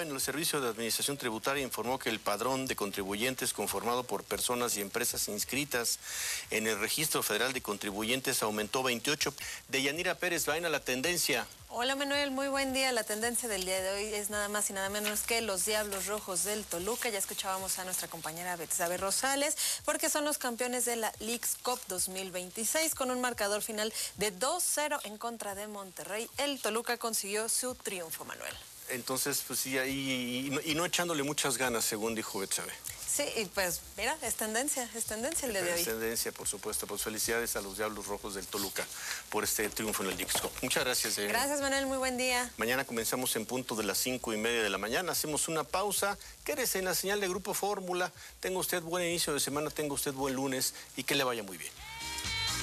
Bueno, el Servicio de Administración Tributaria informó que el padrón de contribuyentes conformado por personas y empresas inscritas en el Registro Federal de Contribuyentes aumentó 28. Deyanira Pérez Baena, la tendencia. Hola Manuel, muy buen día. La tendencia del día de hoy es nada más y nada menos que los Diablos Rojos del Toluca. Ya escuchábamos a nuestra compañera Betsabe Rosales, porque son los campeones de la Leagues Cup 2026 con un marcador final de 2-0 en contra de Monterrey. El Toluca consiguió su triunfo, Manuel. Entonces, pues sí, ahí, y no echándole muchas ganas, según dijo Betsabe. Sí, y pues mira, es tendencia el día de hoy. Es tendencia, por supuesto. Pues felicidades a los Diablos Rojos del Toluca por este triunfo en el Leagues Cup. Muchas gracias. Gracias, Manuel, muy buen día. Mañana comenzamos en punto de las 5:30 de la mañana. Hacemos una pausa. Quédese en la señal de Grupo Fórmula. Tenga usted buen inicio de semana, tenga usted buen lunes y que le vaya muy bien.